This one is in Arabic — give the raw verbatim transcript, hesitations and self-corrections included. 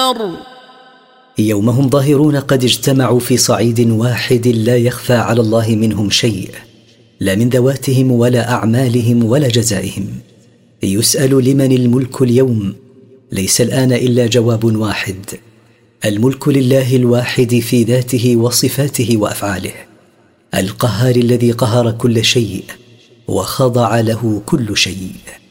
أكبر. يوم هم ظاهرون قد اجتمعوا في صعيد واحد لا يخفى على الله منهم شيء، لا من ذواتهم ولا أعمالهم ولا جزائهم. يسأل لمن الملك اليوم؟ ليس الآن إلا جواب واحد: الملك لله الواحد في ذاته وصفاته وأفعاله، القهار الذي قهر كل شيء وخضع له كل شيء.